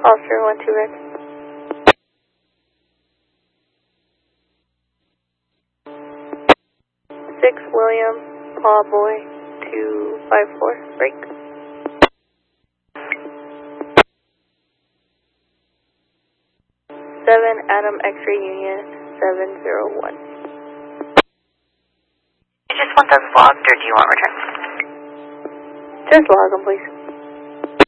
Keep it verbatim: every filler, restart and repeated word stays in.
Officer one two Rex. Six William, Paw Boy, two five four, break. Seven Adam X-ray Union, seven zero one. You just want those logged, or do you want return? Just log them, please.